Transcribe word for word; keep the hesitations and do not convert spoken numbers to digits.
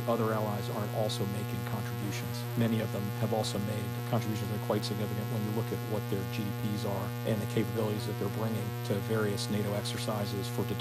the other allies aren't also making contributions. Many of them have also made contributions that are quite significant when you look at what their G D Ps are and the capabilities that they're bringing to various NATO exercises for deterrence